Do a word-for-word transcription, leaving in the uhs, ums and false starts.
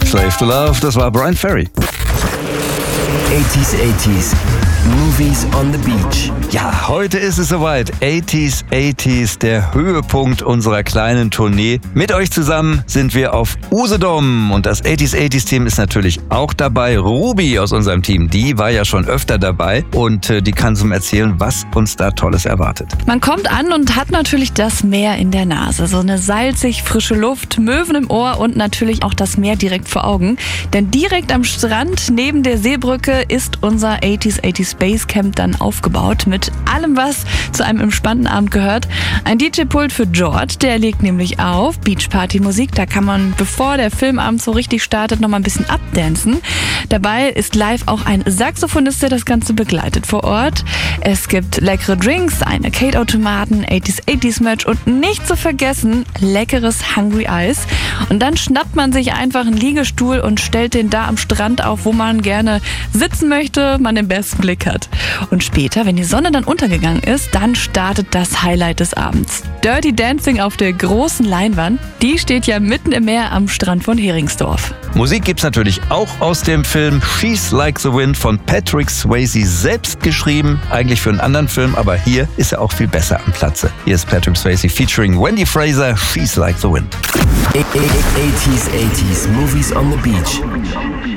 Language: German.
Slave to Love, das war Bryan Ferry. achtziger, achtziger, Movies on the Beach. Ja, heute ist es soweit. achtziger, achtziger, der Höhepunkt unserer kleinen Tournee. Mit euch zusammen sind wir auf Usedom und das achtziger, achtziger Team ist natürlich auch dabei. Ruby aus unserem Team, die war ja schon öfter dabei und äh, die kann uns erzählen, was uns da Tolles erwartet. Man kommt an und hat natürlich das Meer in der Nase. So eine salzig frische Luft, Möwen im Ohr und natürlich auch das Meer direkt vor Augen. Denn direkt am Strand neben der Seebrücke ist unser achtziger, achtziger Basecamp dann aufgebaut mit allem, was zu einem entspannten Abend gehört. Ein D J-Pult für George, der legt nämlich auf Beachparty-Musik. Da kann man, bevor der Filmabend so richtig startet, noch mal ein bisschen abdancen. Dabei ist live auch ein Saxophonist, der das Ganze begleitet vor Ort. Es gibt leckere Drinks, eine Arcade-Automaten, achtziger, achtziger Merch und nicht zu vergessen, leckeres Hungry Eyes. Und dann schnappt man sich einfach einen Liegestuhl und stellt den da am Strand auf, wo man gerne sitzen möchte, man den besten Blick hat. Und später, wenn die Sonne dann untergegangen ist, dann startet das Highlight des Abends. Dirty Dancing auf der großen Leinwand. Die steht ja mitten im Meer am Strand von Heringsdorf. Musik gibt's natürlich auch aus dem Film She's Like the Wind von Patrick Swayze, selbst geschrieben, eigentlich für einen anderen Film, aber hier ist er auch viel besser am Platze. Hier ist Patrick Swayze featuring Wendy Fraser, She's Like the Wind. achtziger, achtziger, Movies on the Beach.